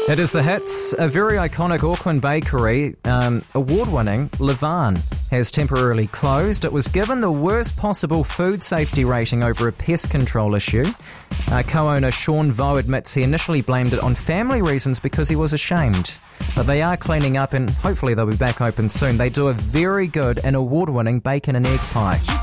It is the hits. A very iconic Auckland bakery, award-winning Levan, has temporarily closed. It was given the worst possible food safety rating over a pest control issue. Co-owner Sean Vo admits he initially blamed it on family reasons because he was ashamed. But they are cleaning up and hopefully they'll be back open soon. They do a very good and award-winning bacon and egg pie.